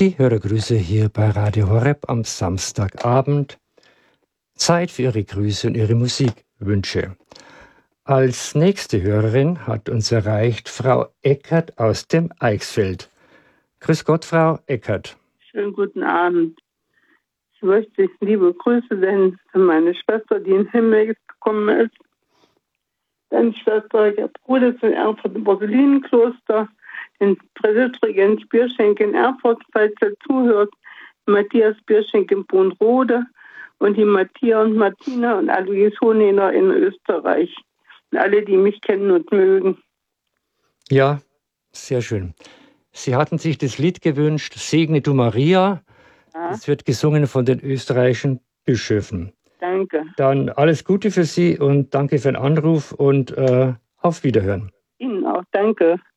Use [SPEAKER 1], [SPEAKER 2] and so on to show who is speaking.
[SPEAKER 1] Die Hörergrüße hier bei Radio Horeb am Samstagabend. Zeit für Ihre Grüße und Ihre Musikwünsche. Als nächste Hörerin hat uns erreicht Frau Eckert aus dem Eichsfeld. Grüß Gott, Frau Eckert.
[SPEAKER 2] Schönen guten Abend. Ich möchte liebe Grüße senden für meine Schwester, die in den Himmel gekommen ist. Dann Schwester, ihr Bruder von Erfurt im Ursulinenkloster, den Präsidentregent Bierschenk in Erfurt, falls er zuhört, Matthias Bierschenk in Bohnrode und die Matthias und Martina und Alois Hohnener in Österreich. Und alle, die mich kennen und mögen.
[SPEAKER 1] Ja, sehr schön. Sie hatten sich das Lied gewünscht, Segne du Maria. Ja. Das wird gesungen von den österreichischen Bischöfen.
[SPEAKER 2] Danke.
[SPEAKER 1] Dann alles Gute für Sie und danke für den Anruf und auf Wiederhören.
[SPEAKER 2] Ihnen auch, danke.